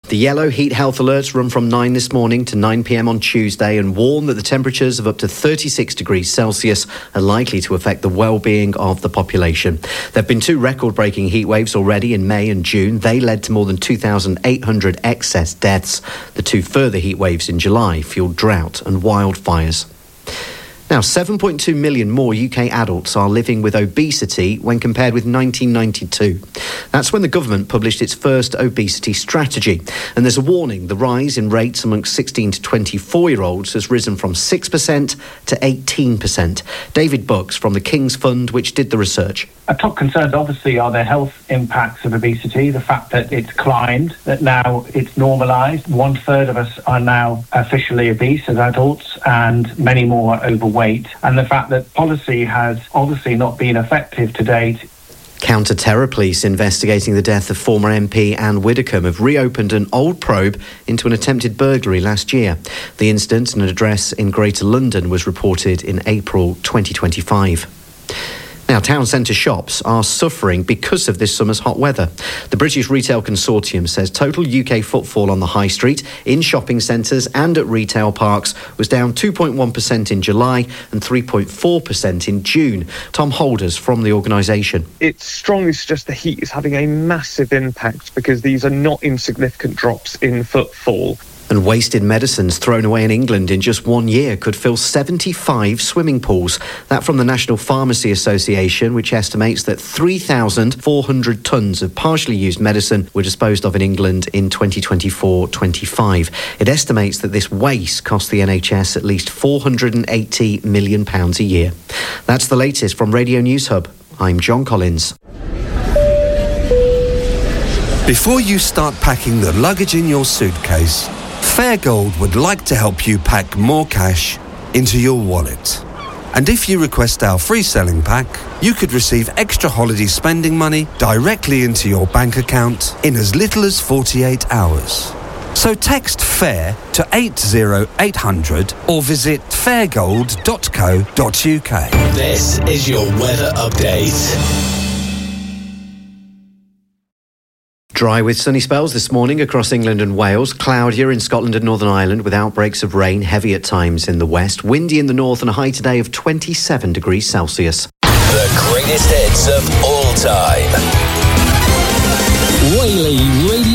The yellow heat health alerts run from 9 this morning to 9 p.m. on Tuesday and warn that the temperatures of up to 36 degrees Celsius are likely to affect the well-being of the population. There have been 2 record-breaking heat waves already in May and June. They led to more than 2,800 excess deaths. The 2 further heat waves in July fueled drought and wildfires. Now, 7.2 million more UK adults are living with obesity when compared with 1992. That's when the government published its first obesity strategy. And there's a warning, the rise in rates amongst 16 to 24-year-olds has risen from 6% to 18%. David Bucks from the King's Fund, which did the research. Our top concerns, obviously, are the health impacts of obesity, the fact that it's climbed, that now it's normalised. 1/3 of us are now officially obese as adults, and many more are overweight. And the fact that policy has obviously not been effective to date. Counter-terror police investigating the death of former MP Anne Widdecombe have reopened an old probe into an attempted burglary last year. The incident in an address in Greater London was reported in April 2025. Now, town centre shops are suffering because of this summer's hot weather. The British Retail Consortium says total UK footfall on the high street, in shopping centres and at retail parks was down 2.1% in July and 3.4% in June. Tom Holders from the organisation. It strongly suggests the heat is having a massive impact because these are not insignificant drops in footfall. And wasted medicines thrown away in England in just 1 year could fill 75 swimming pools. That from the National Pharmacy Association, which estimates that 3,400 tonnes of partially used medicine were disposed of in England in 2024-25. It estimates that this waste cost the NHS at least £480 million a year. That's the latest from Radio News Hub. I'm John Collins. Before you start packing the luggage in your suitcase, Fairgold would like to help you pack more cash into your wallet. And if you request our free selling pack, you could receive extra holiday spending money directly into your bank account in as little as 48 hours. So text FAIR to 80800 or visit fairgold.co.uk. This is your weather update. Dry with sunny spells this morning across England and Wales. Cloudier in Scotland and Northern Ireland with outbreaks of rain, heavy at times in the west. Windy in the north and a high today of 27 degrees Celsius. The greatest hits of all time. Whaley Radio.